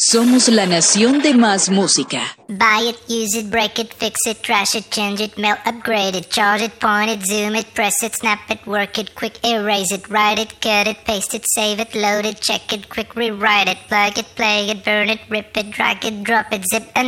Somos la nación de más música. Buy it, use it, break it, fix it, trash it, change it, mail, upgrade it, charge it, point it, zoom it, press it, snap it, work it, quick erase it, write it, cut it, paste it, save it, load it, check it, quick rewrite it, plug it, play it, burn it, rip it, drag it, drop it, zip and